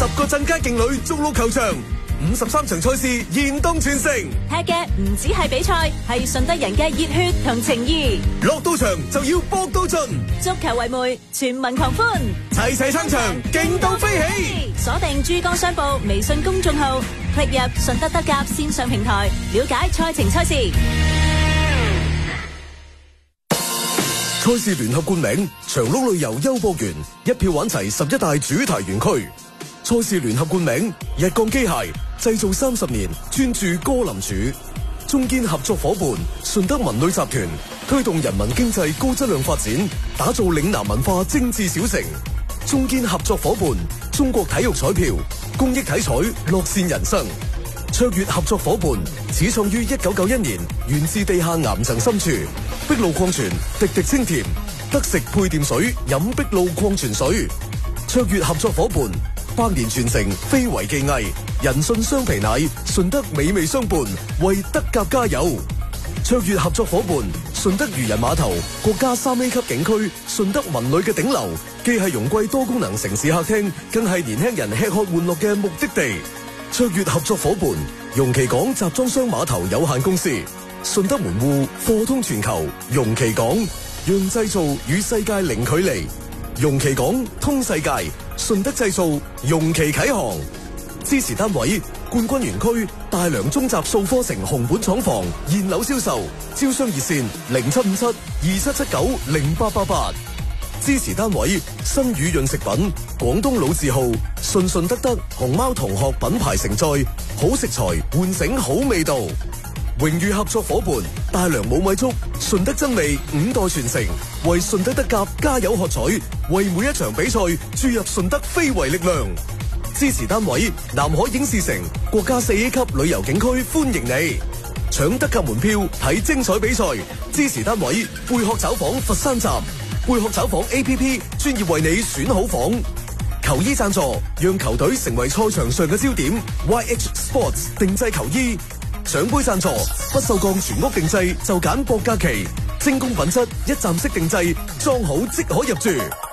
10個鎮街勁旅逐鹿球場，53場賽事現東全城。 踢嘅唔止係比賽，係順德人嘅熱血同情義。 落到場就要搏到盡， 足球為媒，全民狂歡， 齊齊撐場，勁到飛起。 鎖定珠江商報微信公眾號，click入順德德甲線上平台，了解賽程賽事。 賽事聯合冠名長鹿旅遊優博園，一票玩齊11大主題園區。賽事聯合冠名日鋼機械，製造30年，專注歌林柱。中堅合作伙伴順德文旅集團，推動人民經濟高質量發展，打造嶺南文化精緻小城。中堅合作伙伴中國體育彩票，公益體彩，樂善人生。卓越合作伙伴始創於1991年，源自地下岩層深處。碧露礦泉，滴滴清甜，得食配電水，飲碧露礦泉水。卓越合作伙伴100年傳承，非遺技藝，人信雙皮奶，順德美味相伴，為德甲加油。卓越合作伙伴順德漁人碼頭，國家3A 級景區，順德文旅嘅頂流，既係容桂多功能城市客廳，更係年輕人吃喝玩樂嘅目的地。卓越合作伙伴容其港集裝箱碼頭有限公司，順德門戶貨通全球，容其港讓製造與世界零距離，容其港通世界，順德製造，容其啟航。支持單位冠軍園區大良中集數科城紅本廠房現樓銷售，招商熱線075727790888。支持單位新宇潤食品廣東老字號順順德德熊貓同學品牌承載，好食材喚醒好味道。榮譽合作伙伴大良冇米粥，順德真味5代傳承，為順德德甲加油喝彩，為每一場比賽注入順德非遺力量。支持單位南海影視城國家4A 級旅遊景區歡迎你，搶德甲門票睇精彩比賽。支持單位貝殼找房佛山站，貝殼找房 APP 專業為你選好房。球衣贊助讓球隊成為賽場上嘅焦點， YH Sports 定製球衣。獎杯贊助不鏽鋼全屋定製就揀博格奇，精工品質一站式定製，裝好即可入住。